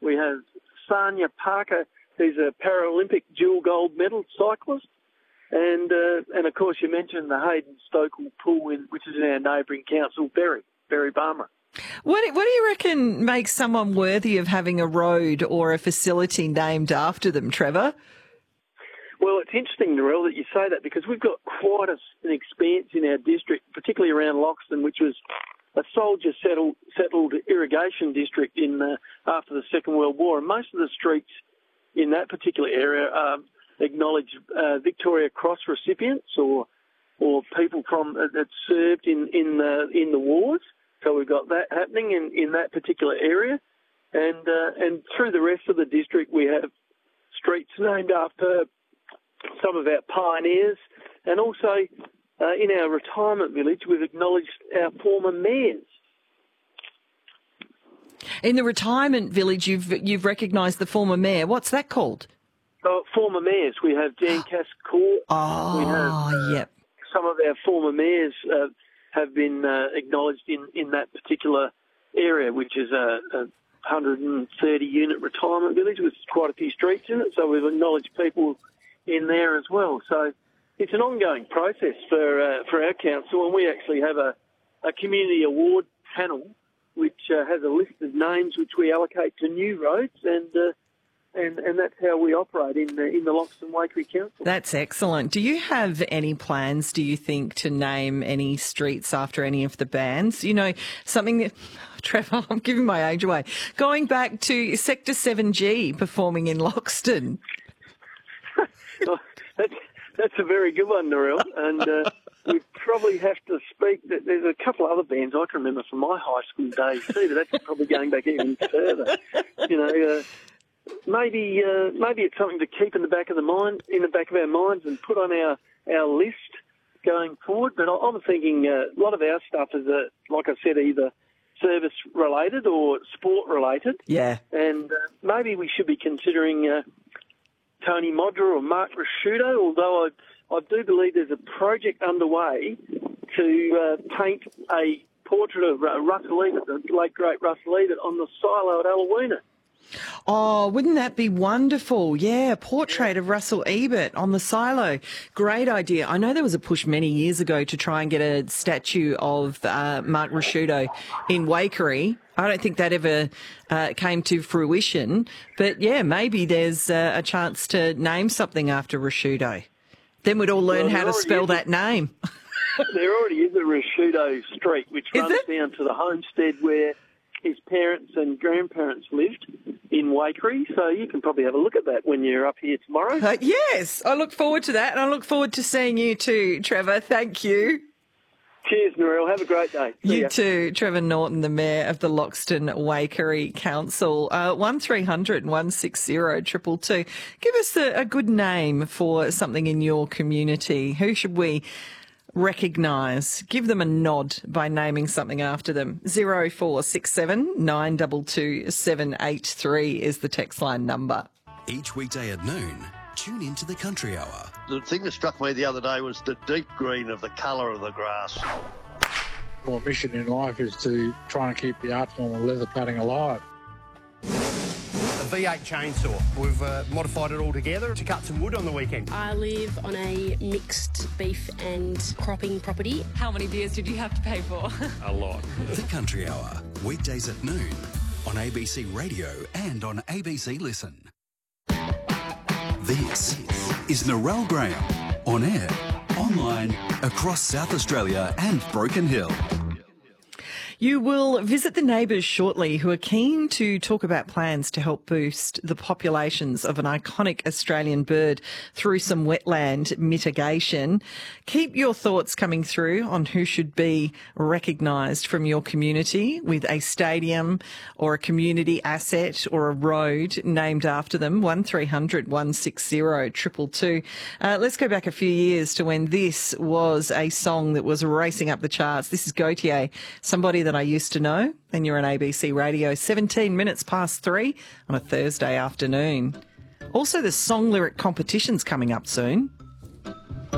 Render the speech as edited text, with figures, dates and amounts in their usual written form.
We have Sanya Parker, who's a Paralympic dual gold medal cyclist. And of course, you mentioned the Hayden Stokel pool, which is in our neighbouring council, Berry Barmera. What do you reckon makes someone worthy of having a road or a facility named after them, Trevor? Well, it's interesting, Narelle, that you say that, because we've got quite an expanse in our district, particularly around Loxton, which was a soldier-settled irrigation district after the Second World War. And most of the streets in that particular area acknowledge Victoria Cross recipients or people that served in the wars. So we've got that happening in that particular area, and through the rest of the district we have streets named after some of our pioneers, and also in our retirement village we've acknowledged our former mayors. In the retirement village, you've recognised the former mayor. What's that called? Former mayors. We have Jan Cass Court. Yep. Some of our former mayors have been acknowledged in that particular area, which is a 130-unit retirement village with quite a few streets in it. So we've acknowledged people in there as well. So it's an ongoing process for our council, and we actually have a community award panel which has a list of names which we allocate to new roads, and that's how we operate in the Loxton Waikerie Council. That's excellent. Do you have any plans, do you think, to name any streets after any of the bands? You know, something that, Trevor, I'm giving my age away, going back to Sector 7G performing in Loxton. Oh, that's a very good one, Narelle, and we probably have to speak that there's a couple of other bands I can remember from my high school days too, but that's probably going back even further. You know, maybe it's something to keep in the back of our minds, and put on our list going forward. But I'm thinking a lot of our stuff is, like I said, either service related or sport related. Yeah. And maybe we should be considering Tony Modra or Mark Rasciuto, although I do believe there's a project underway to paint a portrait of Russell Ebert, the late great Russell Ebert, on the silo at Alaweena. Oh, wouldn't that be wonderful? Yeah, a portrait of Russell Ebert on the silo. Great idea. I know there was a push many years ago to try and get a statue of Mark Rasciuto in Waikerie. I don't think that ever came to fruition. But, yeah, maybe there's a chance to name something after Rasciuto. Then we'd all learn how to spell that name. There already is a Rasciuto street which runs down to the homestead where his parents and grandparents lived in Waikerie, so you can probably have a look at that when you're up here tomorrow. Yes, I look forward to that, and I look forward to seeing you too, Trevor. Thank you. Cheers, Narelle. Have a great day. You too. Trevor Norton, the Mayor of the Loxton Waikerie Council. 1300 160 222. Give us a good name for something in your community. Who should we recognise? Give them a nod by naming something after them. 0467 922 783 is the text line number. Each weekday at noon, tune into the Country Hour. The thing that struck me the other day was the deep green of the colour of the grass. My mission in life is to try and keep the art form of leather cutting alive. A V8 chainsaw. We've modified it all together to cut some wood on the weekend. I live on a mixed beef and cropping property. How many beers did you have to pay for? A lot. The Country Hour, weekdays at noon on ABC Radio and on ABC Listen. This is Narelle Graham, on air, online, across South Australia and Broken Hill. You will visit the neighbours shortly who are keen to talk about plans to help boost the populations of an iconic Australian bird through some wetland mitigation. Keep your thoughts coming through on who should be recognised from your community with a stadium or a community asset or a road named after them. 1300 160 222. Let's go back a few years to when this was a song that was racing up the charts. This is Gautier, somebody that I used to know, and you're on ABC Radio, 17 minutes past 3 on a Thursday afternoon. Also, the song lyric competition's coming up soon.